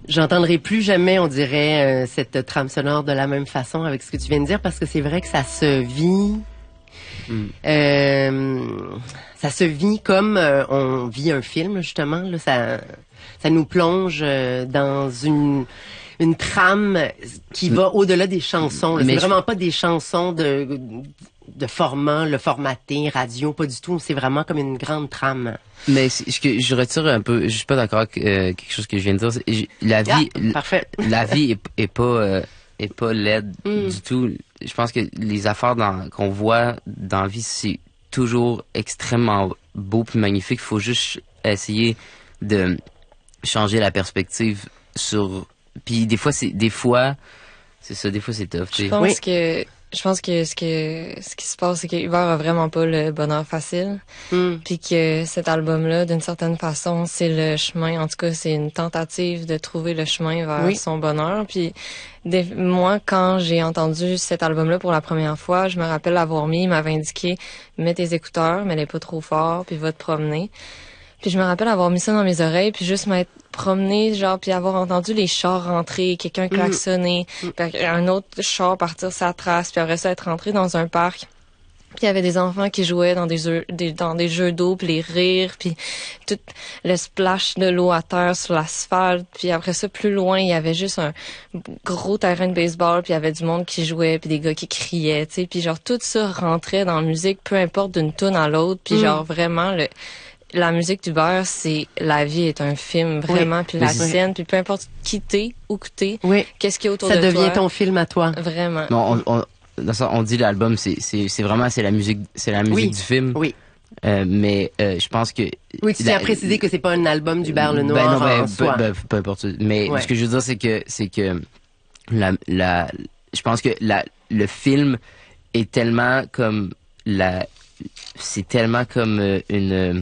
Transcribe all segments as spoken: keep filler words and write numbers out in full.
J'entendrai plus jamais, on dirait, euh, cette trame sonore de la même façon avec ce que tu viens de dire, parce que c'est vrai que ça se vit... Mm. Euh, ça se vit comme euh, on vit un film, justement. Là, ça, ça nous plonge euh, dans une... une trame qui va au-delà des chansons. C'est vraiment pas des chansons de, de format, le formaté, radio, pas du tout. C'est vraiment comme une grande trame. Mais ce que je retire un peu, je suis pas d'accord avec euh, quelque chose que je viens de dire. Je, la vie, ah, parfait. la vie est, est pas euh, est pas laide mm. du tout. Je pense que les affaires dans, qu'on voit dans la vie, c'est toujours extrêmement beau puis magnifique. Il faut juste essayer de changer la perspective sur. Puis des fois c'est des fois c'est ça, des fois c'est tough. Je pense oui. que je pense que ce que ce qui se passe, c'est que Hubert a vraiment pas le bonheur facile. Mm. Puis que cet album-là, d'une certaine façon, c'est le chemin. En tout cas, c'est une tentative de trouver le chemin vers oui. son bonheur. Puis des, moi, quand j'ai entendu cet album-là pour la première fois, je me rappelle l'avoir mis, il m'avait indiqué mets tes écouteurs, mais les pas trop fort, puis va te promener. Puis je me rappelle avoir mis ça dans mes oreilles, puis juste m'être promené, genre, puis avoir entendu les chars rentrer, quelqu'un klaxonner, mmh. puis un autre char partir sa trace, puis après ça être rentré dans un parc. Puis il y avait des enfants qui jouaient dans des jeux, des, dans des jeux d'eau, puis les rires, puis tout le splash de l'eau à terre sur l'asphalte. Puis après ça, plus loin, il y avait juste un gros terrain de baseball, puis il y avait du monde qui jouait, puis des gars qui criaient, tu sais. Puis genre, tout ça rentrait dans la musique, peu importe d'une toune à l'autre, puis mmh. genre, vraiment, le... La musique d'Hubert, c'est la vie est un film, vraiment, oui. puis la scène, puis peu importe qui t'es, où que t'es, oui. qu'est-ce qu'il y a autour ça de toi. Ça devient ton film à toi. Vraiment. Non, on, on, dans ça, on dit l'album, c'est, c'est, c'est vraiment, c'est la musique, c'est la musique oui. du film. Oui. Euh, mais euh, je pense que... Oui, tu tiens à préciser que c'est pas un album d'Hubert Lenoir ben non, ben, en soi. Ben, ben, peu importe. Mais ouais. ce que je veux dire, c'est que, c'est que la, la, je pense que la, le film est tellement comme la, c'est tellement comme une...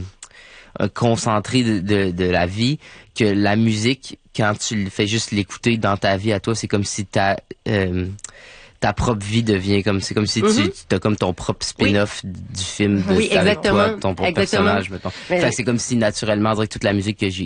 concentré de, de, de la vie, que la musique, quand tu le fais juste l'écouter dans ta vie à toi, c'est comme si ta euh, ta propre vie devient comme c'est comme si mm-hmm. tu as comme ton propre spin-off oui. du film de oui, avec exactement. toi, ton propre exactement. personnage mettons. Mais... Fait que c'est comme si naturellement on dirait que toute la musique que j'ai